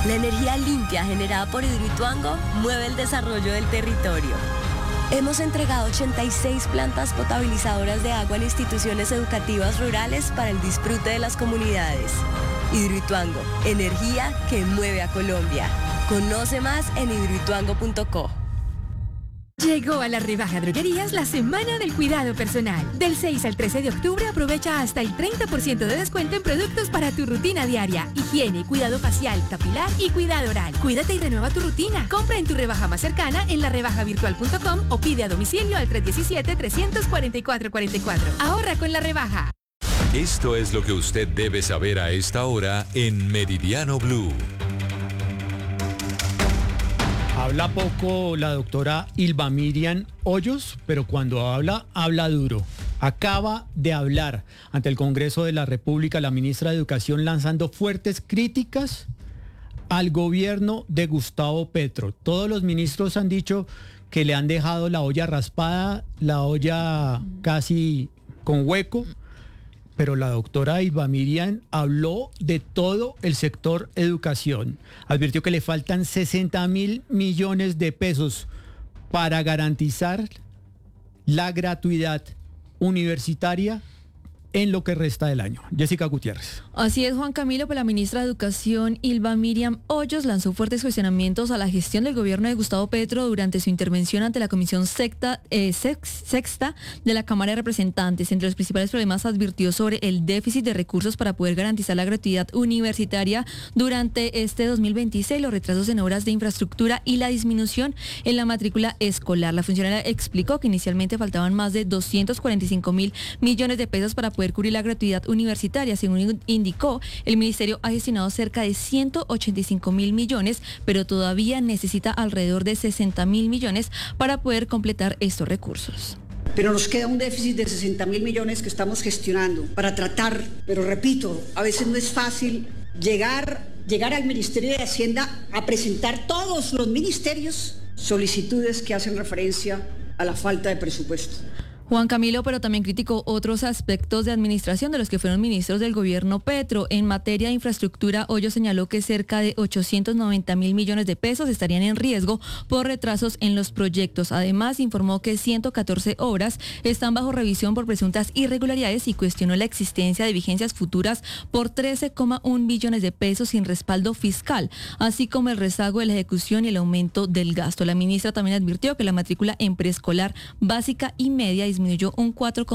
La energía limpia generada por Hidroituango mueve el desarrollo del territorio. Hemos entregado 86 plantas potabilizadoras de agua en instituciones educativas rurales para el disfrute de las comunidades. Hidroituango, energía que mueve a Colombia. Conoce más en hidroituango.co. Llegó a la rebaja Droguerías la Semana del Cuidado Personal. Del 6 al 13 de octubre aprovecha hasta el 30% de descuento en productos para tu rutina diaria. Higiene, cuidado facial, capilar y cuidado oral. Cuídate y renueva tu rutina. Compra en tu rebaja más cercana en larebajavirtual.com o pide a domicilio al 317-344-44. Ahorra con la rebaja. Esto es lo que usted debe saber a esta hora en Meridiano Blue. Habla poco la doctora Ylva Miriam Hoyos, pero cuando habla duro. Acaba de hablar ante el Congreso de la República la ministra de Educación lanzando fuertes críticas al gobierno de Gustavo Petro. Todos los ministros han dicho que le han dejado la olla raspada, la olla casi con hueco. Pero la doctora Ylva Miriam habló de todo el sector educación. Advirtió que le faltan 60.000 millones de pesos para garantizar la gratuidad universitaria en lo que resta del año. Jessica Gutiérrez. Así es, Juan Camilo, pues la ministra de Educación, Ylva Miriam Hoyos, lanzó fuertes cuestionamientos a la gestión del gobierno de Gustavo Petro durante su intervención ante la Comisión Sexta de la Cámara de Representantes. Entre los principales problemas advirtió sobre el déficit de recursos para poder garantizar la gratuidad universitaria durante este 2026, los retrasos en obras de infraestructura y la disminución en la matrícula escolar. La funcionaria explicó que inicialmente faltaban más de 245.000 millones de pesos para poder cubrir la gratuidad universitaria. Según indicó, el ministerio ha gestionado cerca de 185.000 millones, pero todavía necesita alrededor de 60.000 millones para poder completar estos recursos. Pero nos queda un déficit de 60.000 millones que estamos gestionando para tratar, pero repito, a veces no es fácil llegar al Ministerio de Hacienda a presentar todos los ministerios solicitudes que hacen referencia a la falta de presupuesto. Juan Camilo, pero también criticó otros aspectos de administración de los que fueron ministros del gobierno Petro. En materia de infraestructura, Hoyos señaló que cerca de 890.000 millones de pesos estarían en riesgo por retrasos en los proyectos. Además, informó que 114 obras están bajo revisión por presuntas irregularidades y cuestionó la existencia de vigencias futuras por 13,1 billones de pesos sin respaldo fiscal, así como el rezago de la ejecución y el aumento del gasto. La ministra también advirtió que la matrícula en preescolar básica y media disminuyó un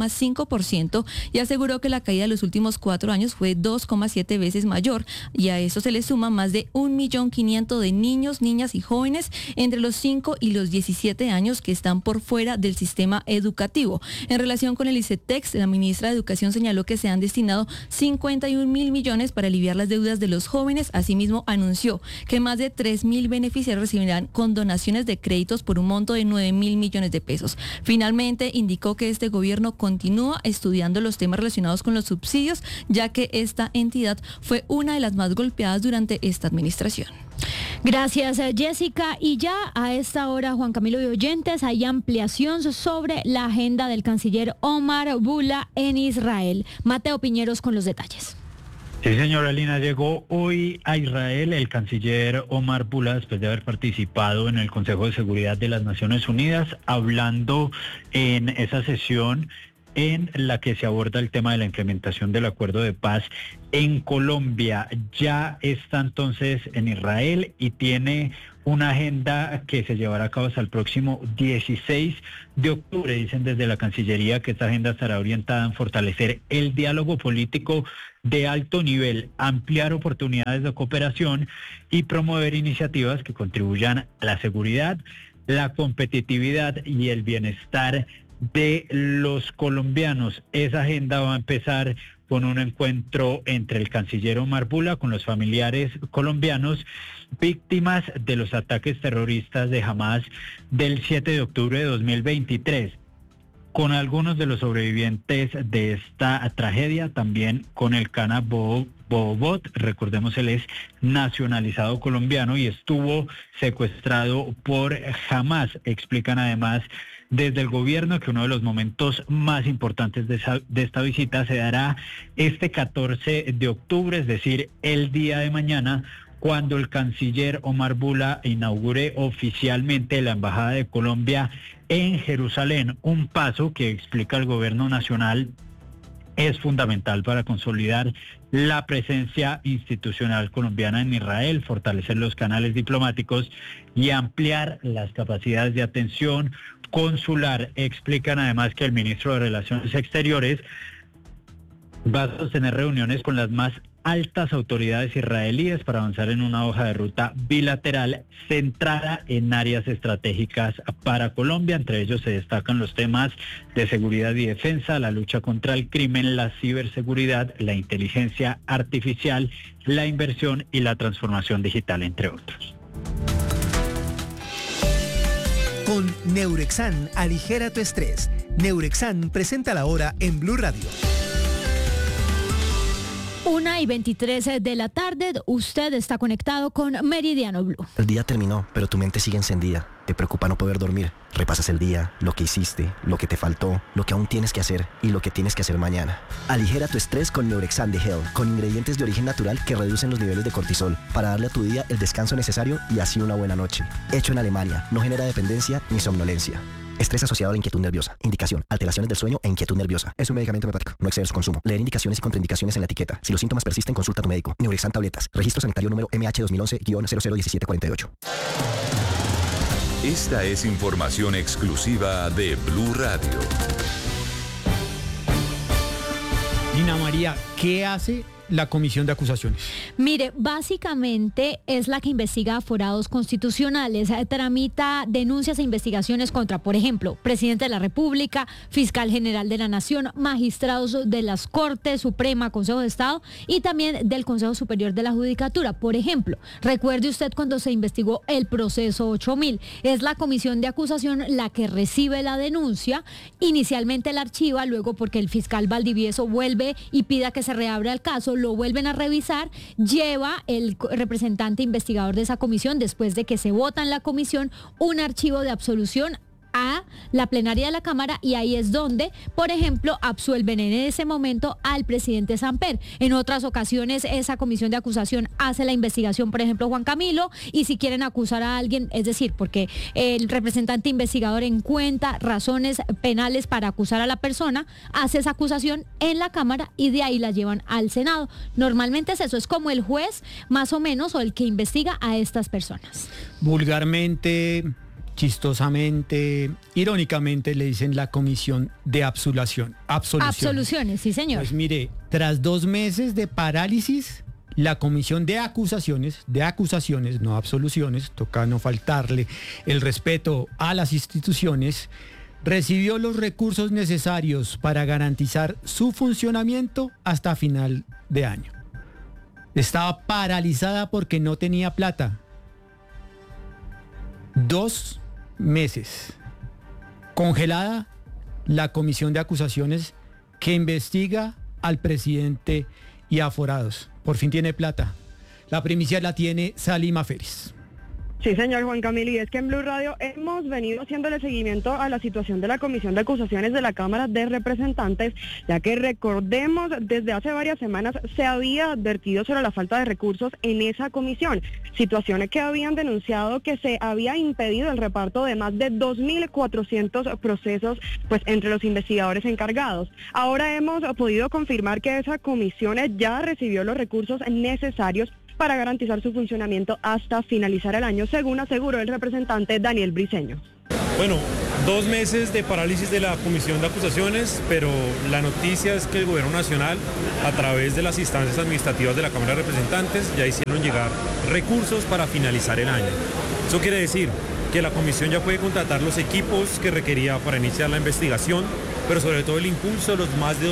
4,5% y aseguró que la caída de los últimos 4 años fue 2,7 veces mayor, y a eso se le suma más de 1.500.000 de niños, niñas y jóvenes entre los 5 y los 17 años que están por fuera del sistema educativo. En relación con el ICETEX, la ministra de Educación señaló que se han destinado 51.000 millones para aliviar las deudas de los jóvenes. Asimismo, anunció que más de 3.000 beneficiarios recibirán condonaciones de créditos por un monto de 9.000 millones de pesos. Finalmente, indicó que este gobierno continúa estudiando los temas relacionados con los subsidios, ya que esta entidad fue una de las más golpeadas durante esta administración. Gracias, Jessica. Y ya a esta hora, Juan Camilo y oyentes, hay ampliación sobre la agenda del canciller Omar Bula en Israel. Mateo Piñeros con los detalles. Sí, señora Lina, llegó hoy a Israel el canciller Omar Bula después de haber participado en el Consejo de Seguridad de las Naciones Unidas, hablando en esa sesión en la que se aborda el tema de la implementación del acuerdo de paz en Colombia. Ya está entonces en Israel y tiene una agenda que se llevará a cabo hasta el próximo 16 de octubre. Dicen desde la Cancillería que esta agenda estará orientada en fortalecer el diálogo político de alto nivel, ampliar oportunidades de cooperación y promover iniciativas que contribuyan a la seguridad, la competitividad y el bienestar de los colombianos. Esa agenda va a empezar con un encuentro entre el canciller Omar Bula con los familiares colombianos víctimas de los ataques terroristas de Hamas del 7 de octubre de 2023. Con algunos de los sobrevivientes de esta tragedia, también con el Cana Bobot, recordemos él es nacionalizado colombiano y estuvo secuestrado por Hamas. Explican además desde el gobierno que uno de los momentos más importantes de esta visita se dará este 14 de octubre, es decir, el día de mañana, cuando el canciller Omar Bula inaugure oficialmente la Embajada de Colombia en Jerusalén, un paso que, explica el gobierno nacional, es fundamental para consolidar la presencia institucional colombiana en Israel, fortalecer los canales diplomáticos y ampliar las capacidades de atención consular. Explican además que el ministro de Relaciones Exteriores va a sostener reuniones con las más altas autoridades israelíes para avanzar en una hoja de ruta bilateral centrada en áreas estratégicas para Colombia. Entre ellos se destacan los temas de seguridad y defensa, la lucha contra el crimen, la ciberseguridad, la inteligencia artificial, la inversión y la transformación digital, entre otros. Con Neurexan, aligera tu estrés. Neurexan presenta la hora en Blue Radio. 1:23 de la tarde, usted está conectado con Meridiano Blue. El día terminó, pero tu mente sigue encendida. Te preocupa no poder dormir. Repasas el día, lo que hiciste, lo que te faltó, lo que aún tienes que hacer y lo que tienes que hacer mañana. Aligera tu estrés con Neurexan de Hell, con ingredientes de origen natural que reducen los niveles de cortisol para darle a tu día el descanso necesario y así una buena noche. Hecho en Alemania, no genera dependencia ni somnolencia. Estrés asociado a la inquietud nerviosa. Indicación: alteraciones del sueño e inquietud nerviosa. Es un medicamento hepático. No exceder su consumo. Leer indicaciones y contraindicaciones en la etiqueta. Si los síntomas persisten, consulta a tu médico. Neurexan tabletas. Registro sanitario número MH 2011-001748. Esta es información exclusiva de Blue Radio. Dina María, ¿qué hace la Comisión de Acusaciones? Mire, básicamente es la que investiga aforados constitucionales, tramita denuncias e investigaciones contra, por ejemplo, presidente de la República, fiscal general de la Nación, magistrados de las Cortes Suprema, Consejo de Estado y también del Consejo Superior de la Judicatura. Por ejemplo, recuerde usted cuando se investigó el proceso 8000, es la Comisión de Acusación la que recibe la denuncia, inicialmente la archiva, luego porque el fiscal Valdivieso vuelve y pida que se reabra el caso, lo vuelven a revisar, lleva el representante investigador de esa comisión, después de que se vota en la comisión, un archivo de absolución a la plenaria de la Cámara y ahí es donde, por ejemplo, absuelven en ese momento al presidente Samper. En otras ocasiones esa comisión de acusación hace la investigación, por ejemplo, Juan Camilo, y si quieren acusar a alguien, es decir, porque el representante investigador encuentra razones penales para acusar a la persona, hace esa acusación en la Cámara y de ahí la llevan al Senado. Normalmente es eso, es como el juez más o menos o el que investiga a estas personas. Vulgarmente, chistosamente, irónicamente le dicen la Comisión de Absoluciones. Absoluciones, sí señor. Pues mire, tras 2 meses de parálisis, la Comisión de Acusaciones, no absoluciones, toca no faltarle el respeto a las instituciones, recibió los recursos necesarios para garantizar su funcionamiento hasta final de año. Estaba paralizada porque no tenía plata. 2 meses. Congelada la Comisión de Acusaciones que investiga al presidente y aforados. Por fin tiene plata. La primicia la tiene Salima Félix. Sí, señor Juan Camilo, y es que en Blue Radio hemos venido haciéndole seguimiento a la situación de la Comisión de Acusaciones de la Cámara de Representantes, ya que recordemos, desde hace varias semanas se había advertido sobre la falta de recursos en esa comisión, situaciones que habían denunciado que se había impedido el reparto de más de 2.400 procesos pues entre los investigadores encargados. Ahora hemos podido confirmar que esa comisión ya recibió los recursos necesarios para garantizar su funcionamiento hasta finalizar el año, según aseguró el representante Daniel Briceño. Bueno, 2 meses de parálisis de la Comisión de Acusaciones, pero la noticia es que el Gobierno Nacional, a través de las instancias administrativas de la Cámara de Representantes, ya hicieron llegar recursos para finalizar el año. Eso quiere decir que la Comisión ya puede contratar los equipos que requería para iniciar la investigación, pero sobre todo el impulso de los más de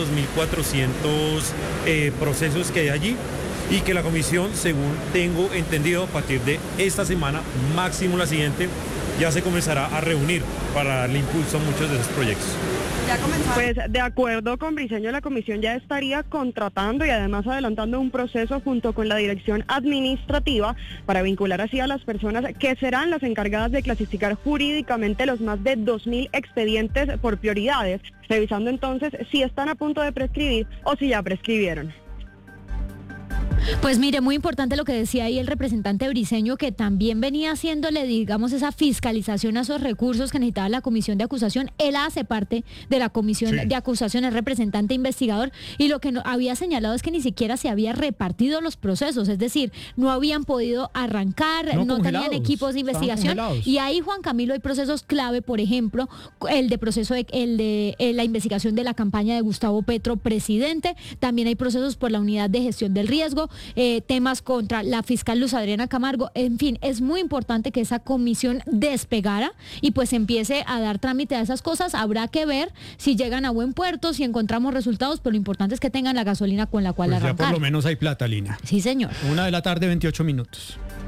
2.400 procesos que hay allí, y que la comisión, según tengo entendido, a partir de esta semana, máximo la siguiente, ya se comenzará a reunir para darle impulso a muchos de esos proyectos. Pues de acuerdo con Briceño, la comisión ya estaría contratando y además adelantando un proceso junto con la dirección administrativa para vincular así a las personas que serán las encargadas de clasificar jurídicamente los más de 2.000 expedientes por prioridades, revisando entonces si están a punto de prescribir o si ya prescribieron. Pues mire, muy importante lo que decía ahí el representante Briceño, que también venía haciéndole, digamos, esa fiscalización a esos recursos que necesitaba la comisión de acusación. Él hace parte de la comisión de acusación, es representante investigador, y lo que había señalado es que ni siquiera se había repartido los procesos, es decir, no habían podido arrancar, no tenían equipos de investigación. Y ahí, Juan Camilo, hay procesos clave, por ejemplo, el de la investigación de la campaña de Gustavo Petro, presidente. También hay procesos por la unidad de gestión del riesgo, temas contra la fiscal Luz Adriana Camargo. En fin, es muy importante que esa comisión despegara y pues empiece a dar trámite a esas cosas. Habrá que ver si llegan a buen puerto, si encontramos resultados, pero lo importante es que tengan la gasolina con la cual pues arrancar. Ya por lo menos hay plata, Lina. Sí, señor. 1:28 p.m.